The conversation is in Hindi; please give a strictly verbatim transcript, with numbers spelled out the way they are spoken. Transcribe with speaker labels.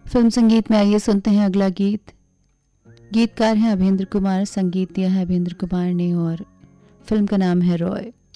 Speaker 1: फिल्म संगीत में आइए सुनते हैं अगला गीत। गीतकार हैं अभेंद्र कुमार, संगीत दिया है अभेंद्र कुमार ने और फिल्म का नाम है रॉय।